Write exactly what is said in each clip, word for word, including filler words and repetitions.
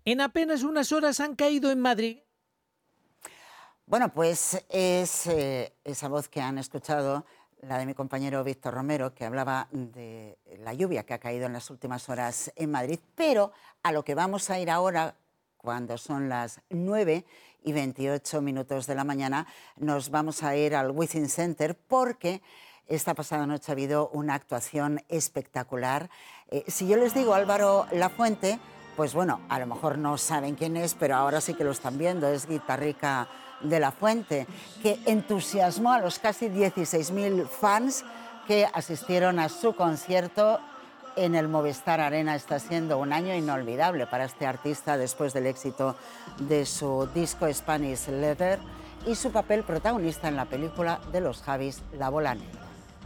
En apenas unas horas han caído en Madrid. Bueno, pues es eh, esa voz que han escuchado, la de mi compañero Víctor Romero, que hablaba de la lluvia que ha caído en las últimas horas en Madrid, pero a lo que vamos a ir ahora, cuando son las nueve y veintiocho minutos de la mañana, nos vamos a ir al Within Center porque esta pasada noche ha habido una actuación espectacular. Eh, si yo les digo Álvaro Lafuente, pues bueno, a lo mejor no saben quién es, pero ahora sí que lo están viendo, es Guitarrica de la Fuente, que entusiasmó a los casi dieciséis mil fans que asistieron a su concierto en el Movistar Arena. Está siendo un año inolvidable para este artista después del éxito de su disco Spanish Letter y su papel protagonista en la película de los Javis, La Bola Negra.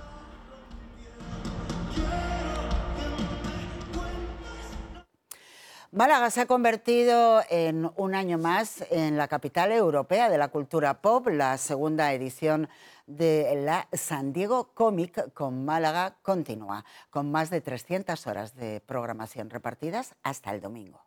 Málaga se ha convertido en un año más en la capital europea de la cultura pop. La segunda edición de la San Diego Comic con Málaga continúa, con más de trescientas horas de programación repartidas hasta el domingo.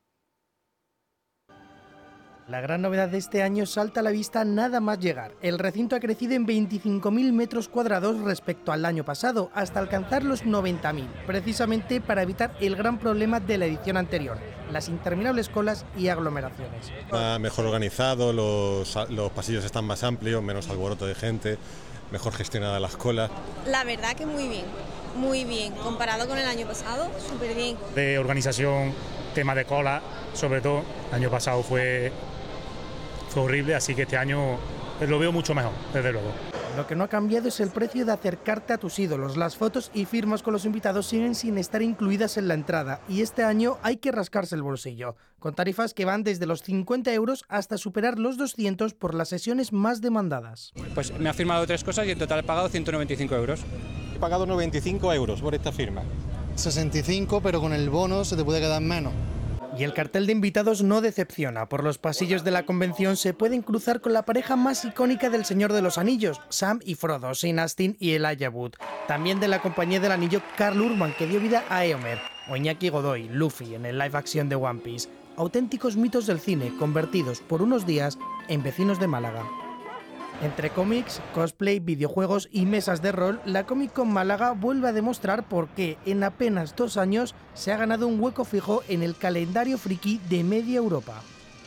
La gran novedad de este año salta a la vista nada más llegar. El recinto ha crecido en veinticinco mil metros cuadrados respecto al año pasado, hasta alcanzar los noventa mil, precisamente para evitar el gran problema de la edición anterior, las interminables colas y aglomeraciones. Está mejor organizado, los, los pasillos están más amplios, menos alboroto de gente, mejor gestionadas las colas. La verdad que muy bien, muy bien. Comparado con el año pasado, súper bien. De organización, tema de cola, sobre todo, el año pasado fue... fue horrible, así que este año lo veo mucho mejor, desde luego. Lo que no ha cambiado es el precio de acercarte a tus ídolos. Las fotos y firmas con los invitados siguen sin estar incluidas en la entrada y este año hay que rascarse el bolsillo, con tarifas que van desde los cincuenta euros hasta superar los doscientos por las sesiones más demandadas. Pues me ha firmado tres cosas y en total he pagado ciento noventa y cinco euros. He pagado noventa y cinco euros por esta firma. sesenta y cinco, pero con el bono se te puede quedar menos. Y el cartel de invitados no decepciona. Por los pasillos de la convención se pueden cruzar con la pareja más icónica del Señor de los Anillos, Sam y Frodo, Sean Astin y Elijah Wood. También de la Compañía del Anillo, Karl Urban, que dio vida a Éomer, o Iñaki Godoy, Luffy, en el live action de One Piece. Auténticos mitos del cine, convertidos por unos días en vecinos de Málaga. Entre cómics, cosplay, videojuegos y mesas de rol, la Comic Con Málaga vuelve a demostrar por qué en apenas dos años se ha ganado un hueco fijo en el calendario friki de media Europa.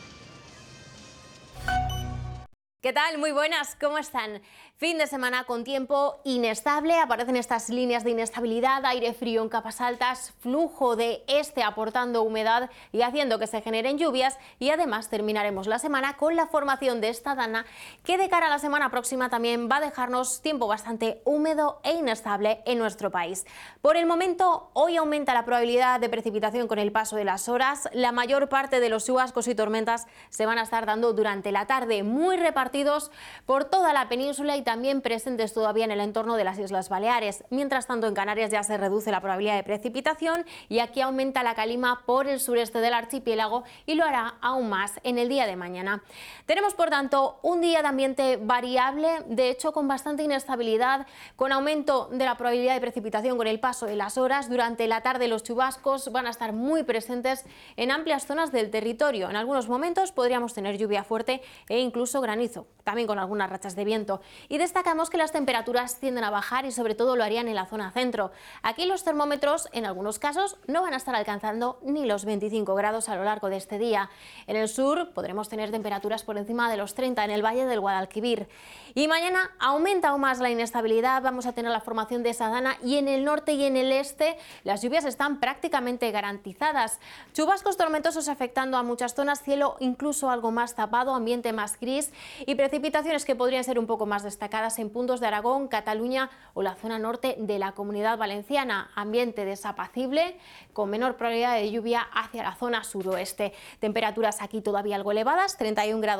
¿Qué tal? Muy buenas, ¿cómo están? Fin de semana con tiempo inestable, aparecen estas líneas de inestabilidad, aire frío en capas altas, flujo de este aportando humedad y haciendo que se generen lluvias, y además terminaremos la semana con la formación de esta dana que de cara a la semana próxima también va a dejarnos tiempo bastante húmedo e inestable en nuestro país. Por el momento, hoy aumenta la probabilidad de precipitación con el paso de las horas. La mayor parte de los chubascos y tormentas se van a estar dando durante la tarde, muy repartidos por toda la península y también presentes todavía en el entorno de las Islas Baleares. Mientras tanto, en Canarias ya se reduce la probabilidad de precipitación y aquí aumenta la calima por el sureste del archipiélago y lo hará aún más en el día de mañana. Tenemos, por tanto, un día de ambiente variable, de hecho con bastante inestabilidad, con aumento de la probabilidad de precipitación con el paso de las horas. Durante la tarde los chubascos van a estar muy presentes en amplias zonas del territorio. En algunos momentos podríamos tener lluvia fuerte e incluso granizo, también con algunas rachas de viento. Y destacamos que las temperaturas tienden a bajar y sobre todo lo harían en la zona centro. Aquí los termómetros en algunos casos no van a estar alcanzando ni los veinticinco grados a lo largo de este día. En el sur podremos tener temperaturas por encima de los treinta en el valle del Guadalquivir. Y mañana aumenta aún más la inestabilidad, vamos a tener la formación de esa dana y en el norte y en el este las lluvias están prácticamente garantizadas. Chubascos tormentosos afectando a muchas zonas, cielo incluso algo más tapado, ambiente más gris y precipitaciones que podrían ser un poco más destacadas en puntos de Aragón, Cataluña o la zona norte de la Comunidad Valenciana. Ambiente desapacible con menor probabilidad de lluvia hacia la zona suroeste. Temperaturas aquí todavía algo elevadas, treinta y un grados